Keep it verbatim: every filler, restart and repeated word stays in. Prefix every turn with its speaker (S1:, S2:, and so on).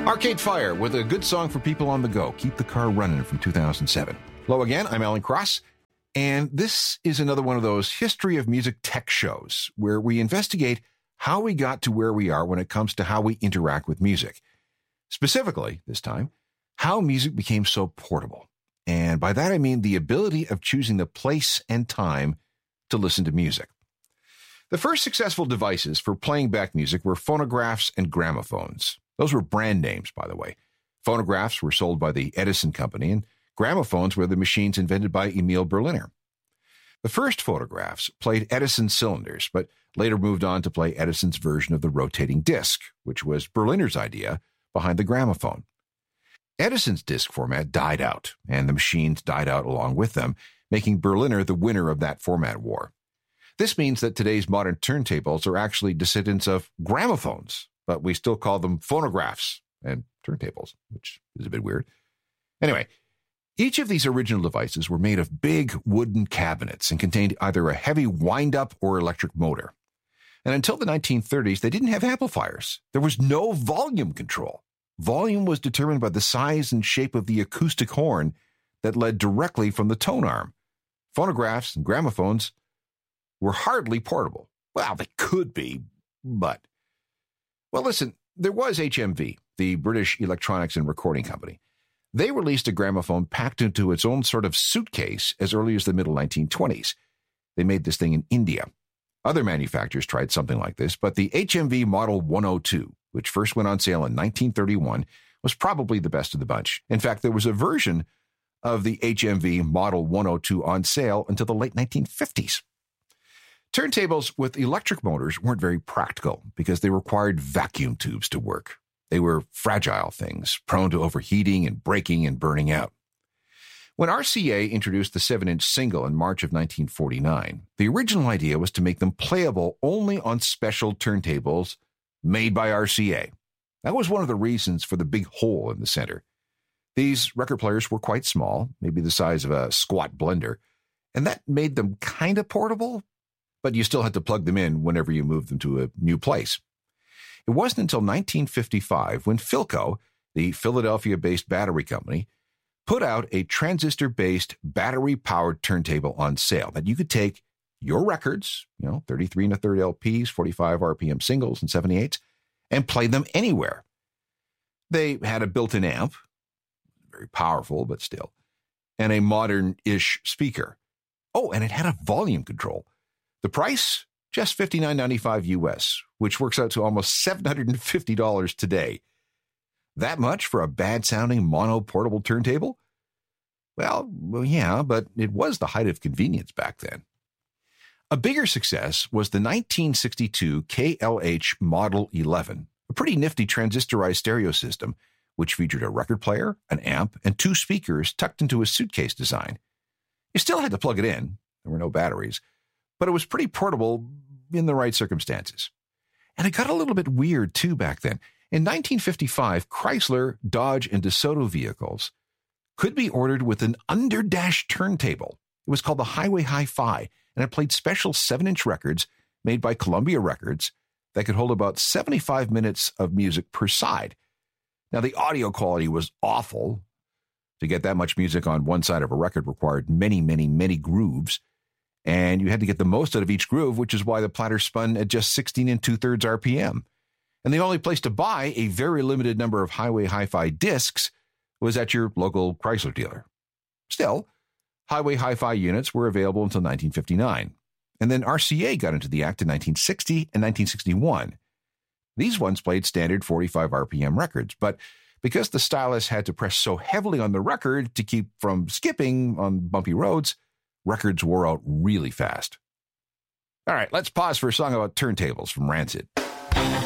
S1: Arcade Fire with a good song for people on the go. Keep the car running from two thousand seven. Hello again, I'm Alan Cross, and this is another one of those history of music tech shows where we investigate how we got to where we are when it comes to how we interact with music. Specifically, this time, how music became so portable. And by that I mean the ability of choosing the place and time to listen to music. The first successful devices for playing back music were phonographs and gramophones. Those were brand names, by the way. Phonographs were sold by the Edison Company, and gramophones were the machines invented by Emil Berliner. The first phonographs played Edison cylinders, but later moved on to play Edison's version of the rotating disc, which was Berliner's idea behind the gramophone. Edison's disc format died out, and the machines died out along with them, making Berliner the winner of that format war. This means that today's modern turntables are actually descendants of gramophones, but we still call them phonographs and turntables, which is a bit weird. Anyway, each of these original devices were made of big wooden cabinets and contained either a heavy wind-up or electric motor. And until the nineteen thirties, they didn't have amplifiers. There was no volume control. Volume was determined by the size and shape of the acoustic horn that led directly from the tone arm. Phonographs and gramophones were hardly portable. Well, they could be, but... Well, listen, there was H M V, the British Electronics and Recording Company. They released a gramophone packed into its own sort of suitcase as early as the middle nineteen twenties. They made this thing in India. Other manufacturers tried something like this, but the H M V Model one oh two, which first went on sale in nineteen thirty-one, was probably the best of the bunch. In fact, there was a version of the H M V Model one oh two on sale until the late nineteen fifties. Turntables with electric motors weren't very practical because they required vacuum tubes to work. They were fragile things, prone to overheating and breaking and burning out. When R C A introduced the seven-inch single in March of nineteen forty-nine, the original idea was to make them playable only on special turntables made by R C A. That was one of the reasons for the big hole in the center. These record players were quite small, maybe the size of a squat blender, and that made them kind of portable, but you still had to plug them in whenever you moved them to a new place. It wasn't until nineteen fifty-five when Philco, the Philadelphia-based battery company, put out a transistor-based battery-powered turntable on sale that you could take your records, you know, thirty-three and a third L Ps, forty-five R P M singles and seventy-eights, and play them anywhere. They had a built-in amp, very powerful, but still, and a modern-ish speaker. Oh, and it had a volume control. The price? Just fifty-nine ninety-five U S, which works out to almost seven hundred fifty dollars today. That much for a bad-sounding mono-portable turntable? Well, well, yeah, but it was the height of convenience back then. A bigger success was the nineteen sixty-two K L H Model eleven, a pretty nifty transistorized stereo system, which featured a record player, an amp, and two speakers tucked into a suitcase design. You still had to plug it in. There were no batteries. But it was pretty portable in the right circumstances. And it got a little bit weird, too, back then. In nineteen fifty-five, Chrysler, Dodge, and DeSoto vehicles could be ordered with an underdash turntable. It was called the Highway Hi-Fi, and it played special seven-inch records made by Columbia Records that could hold about seventy-five minutes of music per side. Now, the audio quality was awful. To get that much music on one side of a record required many, many, many grooves. And you had to get the most out of each groove, which is why the platter spun at just sixteen and two-thirds R P M. And the only place to buy a very limited number of Highway Hi-Fi discs was at your local Chrysler dealer. Still, Highway Hi-Fi units were available until nineteen fifty-nine. And then R C A got into the act in nineteen sixty and nineteen sixty-one. These ones played standard forty-five R P M records, but because the stylus had to press so heavily on the record to keep from skipping on bumpy roads, records wore out really fast. All right, let's pause for a song about turntables from Rancid.